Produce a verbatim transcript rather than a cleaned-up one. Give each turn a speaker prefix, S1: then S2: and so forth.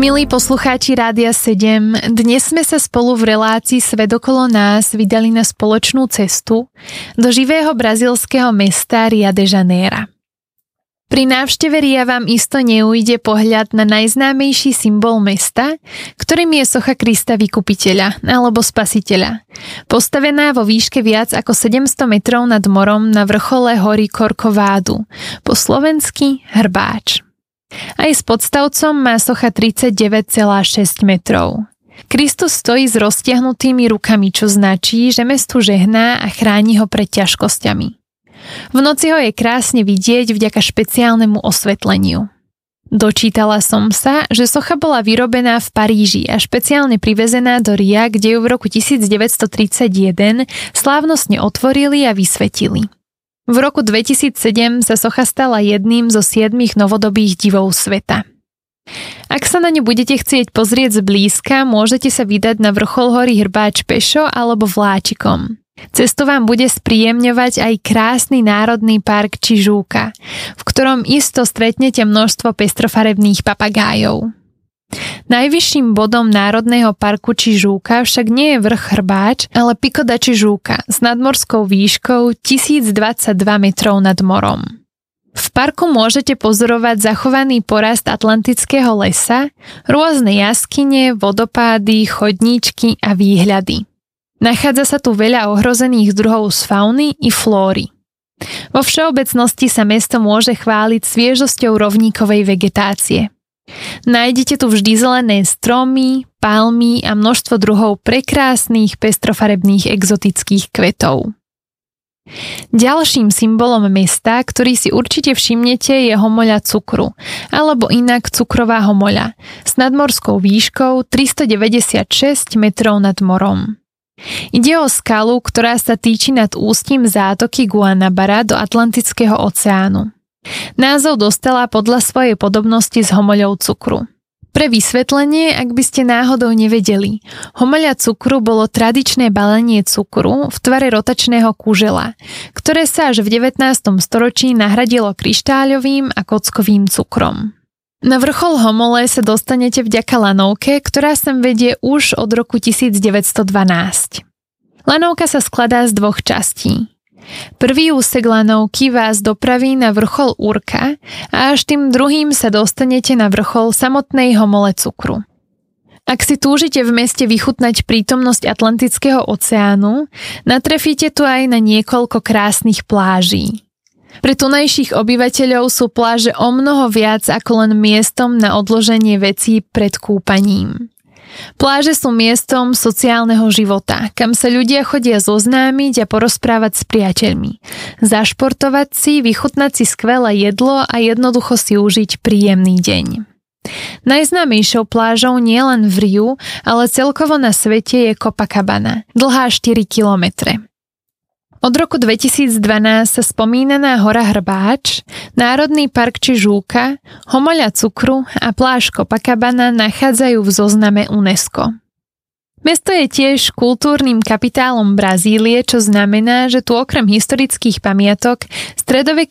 S1: Milí poslucháči Rádia sedem, dnes sme sa spolu v relácii Svet okolo nás vydali na spoločnú cestu do živého brazílskeho mesta Rio de Janeiro. Pri návšteve Ria vám isto neujde pohľad na najznámejší symbol mesta, ktorým je socha Krista Vykupiteľa alebo Spasiteľa, postavená vo výške viac ako sedemsto metrov nad morom na vrchole hory Corcovado, po slovensky Hrbáč. Aj s podstavcom má socha tridsaťdeväť celá šesť metrov. Kristus stojí s roztiahnutými rukami, čo značí, že mestu žehná a chráni ho pred ťažkosťami. V noci ho je krásne vidieť vďaka špeciálnemu osvetleniu. Dočítala som sa, že socha bola vyrobená v Paríži a špeciálne privezená do Ria, kde ju v roku devätnásťstotridsaťjeden slávnostne otvorili a vysvetili. V roku dvetisícsedem sa socha stala jedným zo siedmich novodobých divov sveta. Ak sa na ňu budete chcieť pozrieť zblízka, môžete sa vydať na vrchol hory Hrbáč pešo alebo vláčikom. Cestu vám bude spríjemňovať aj krásny národný park Tijuca, v ktorom isto stretnete množstvo pestrofarebných papagájov. Najvyšším bodom Národného parku Tijuca však nie je vrch Hrbáč, ale Pico da Tijuca s nadmorskou výškou tisícdvadsaťdva metrov nad morom. V parku môžete pozorovať zachovaný porast atlantického lesa, rôzne jaskyne, vodopády, chodníčky a výhľady. Nachádza sa tu veľa ohrozených druhov z fauny i flóry. Vo všeobecnosti sa mesto môže chváliť sviežosťou rovníkovej vegetácie. Nájdete tu vždy zelené stromy, palmy a množstvo druhov prekrásnych pestrofarebných exotických kvetov. Ďalším symbolom mesta, ktorý si určite všimnete, je homoľa cukru, alebo inak cukrová homoľa, s nadmorskou výškou tristodeväťdesiatšesť metrov nad morom. Ide o skalu, ktorá sa týči nad ústím zátoky Guanabara do Atlantického oceánu. Názov dostala podľa svojej podobnosti s homoľou cukru. Pre vysvetlenie, ak by ste náhodou nevedeli, homoľa cukru bolo tradičné balenie cukru v tvare rotačného kužela, ktoré sa až v devätnástom storočí nahradilo kryštáľovým a kockovým cukrom. Na vrchol homole sa dostanete vďaka lanovke, ktorá sem vedie už od roku devätnásťstodvanásť. Lanovka sa skladá z dvoch častí. Prvý úsek lanovky vás dopraví na vrchol Urka a až tým druhým sa dostanete na vrchol samotnej homole cukru. Ak si túžite v meste vychutnať prítomnosť Atlantického oceánu, natrefíte tu aj na niekoľko krásnych pláží. Pre tunajších obyvateľov sú pláže o mnoho viac ako len miestom na odloženie vecí pred kúpaním. Pláže sú miestom sociálneho života, kam sa ľudia chodia zoznámiť a porozprávať s priateľmi, zašportovať si, vychutnať si skvelé jedlo a jednoducho si užiť príjemný deň. Najznámejšou plážou nielen v Riu, ale celkovo na svete je Copacabana, dlhá štyri kilometre. Od roku dvetisícdvanásť sa spomínaná hora Hrbáč, Národný park Tijuca, homoľa cukru a pláž Copacabana nachádzajú v zozname UNESCO. Mesto je tiež kultúrnym kapitálom Brazílie, čo znamená, že tu okrem historických pamiatok stredovekí